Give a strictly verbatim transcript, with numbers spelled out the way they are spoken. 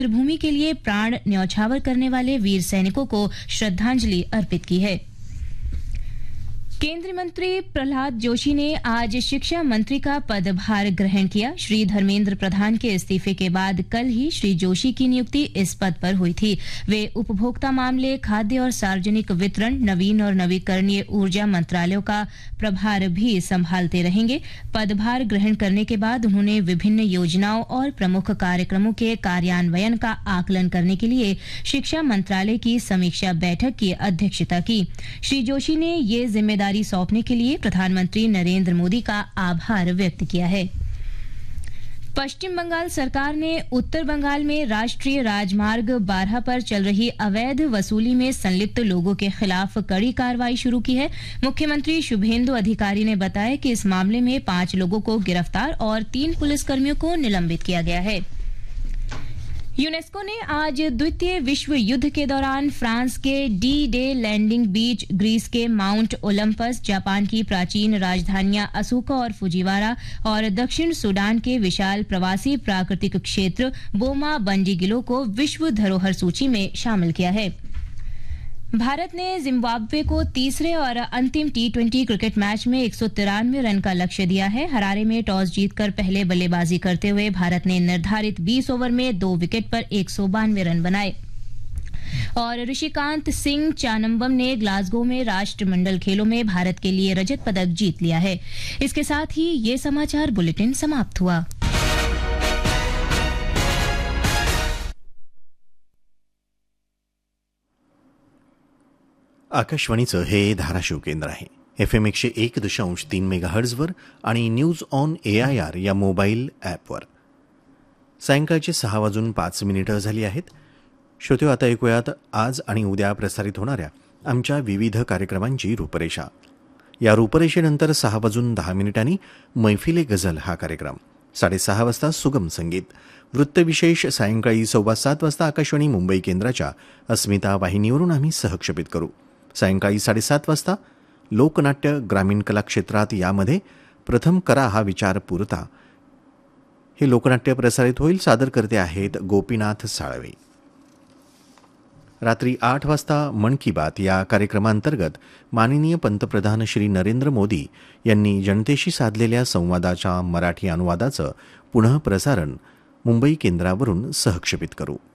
मातृभूमि के लिए प्राण न्यौछावर करने वाले वीर सैनिकों को श्रद्धांजलि अर्पित की है। केंद्रीय मंत्री प्रहलाद जोशी ने आज शिक्षा मंत्री का पदभार ग्रहण किया। श्री धर्मेंद्र प्रधान के इस्तीफे के बाद कल ही श्री जोशी की नियुक्ति इस पद पर हुई थी। वे उपभोक्ता मामले, खाद्य और सार्वजनिक वितरण, नवीन और नवीकरणीय ऊर्जा मंत्रालयों का प्रभार भी संभालते रहेंगे। पदभार ग्रहण करने के बाद उन्होंने विभिन्न योजनाओं और प्रमुख कार्यक्रमों के कार्यान्वयन का आकलन करने के लिए शिक्षा मंत्रालय की समीक्षा बैठक की अध्यक्षता की। श्री जोशी ने ये जिम्मेदारी सौंपने के लिए प्रधानमंत्री नरेंद्र मोदी का आभार व्यक्त किया है। पश्चिम बंगाल सरकार ने उत्तर बंगाल में राष्ट्रीय राजमार्ग बारह पर चल रही अवैध वसूली में संलिप्त लोगों के खिलाफ कड़ी कार्रवाई शुरू की है। मुख्यमंत्री शुभेंदु अधिकारी ने बताया कि इस मामले में पांच लोगों को गिरफ्तार और तीन पुलिसकर्मियों को निलंबित किया गया है। यूनेस्को ने आज द्वितीय विश्व युद्ध के दौरान फ्रांस के डी डे लैंडिंग बीच, ग्रीस के माउंट ओलंपस, जापान की प्राचीन राजधानियां असुका और फुजिवारा और दक्षिण सूडान के विशाल प्रवासी प्राकृतिक क्षेत्र बोमा बंजीगिलो को विश्व धरोहर सूची में शामिल किया है। भारत ने जिम्बाब्वे को तीसरे और अंतिम टी ट्वेंटी क्रिकेट मैच में एक सौ तिरानवे रन का लक्ष्य दिया है। हरारे में टॉस जीतकर पहले बल्लेबाजी करते हुए भारत ने निर्धारित बीस ओवर में दो विकेट पर एक सौ बानवे रन बनाए। और ऋषिकांत सिंह चानम्बम ने ग्लासगो में राष्ट्रमंडल खेलों में भारत के लिए रजत पदक जीत लिया है। इसके साथ ही ये समाचार बुलेटिन समाप्त हुआ। आकाशवाणीचं हे धाराशिव केंद्र आहे। एफ एम एकशे एक दशांश तीन मेगाहर्ट्झवर आणि news on A I R या मोबाईल ॲपवर सायंकाळचे सहा वाजून पाच मिनिटं झाली आहेत। श्रोते, आता ऐकूयात आज आणि उद्या प्रसारित होणाऱ्या आमच्या विविध कार्यक्रमांची रूपरेषा। या रूपरेषेनंतर सहा वाजून दहा मिनिटांनी मैफिले गझल हा कार्यक्रम, साडेसहा वाजता सुगम संगीत, वृत्तविशेष सायंकाळी सव्वा सात वाजता आकाशवाणी मुंबई केंद्राच्या अस्मिता वाहिनीवरून आम्ही सहक्षेपित करू। सायंकाळी साडेसात वाजता लोकनाट्य ग्रामीण कला क्षेत्रात, यामध्ये प्रथम करा हा विचार पुरता हे लोकनाट्य प्रसारित होईल। सादर करते आहेत गोपीनाथ साळवे। रात्री आठ वाजता मन की बात या कार्यक्रमांतर्गत माननीय पंतप्रधान श्री नरेंद्र मोदी यांनी जनतेशी साधलेल्या संवादाच्या मराठी अनुवादाचं पुनः प्रसारण मुंबई केंद्रावरून सहक्षेपित करू।